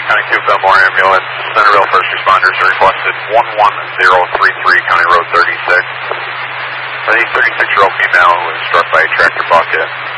County 2 Fillmore ambulance. Centerville first responders are requested 11033 County Road 36. For the 36-year-old female who was struck by a tractor bucket.